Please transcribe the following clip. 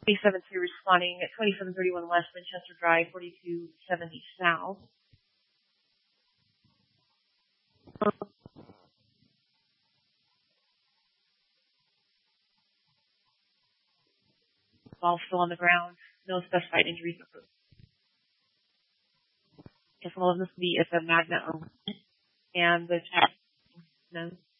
27-3 responding at 2731 West Winchester Drive, 4270 South. Ball still on the ground. No specified injuries. Guess one of them is a magnet and the check. No.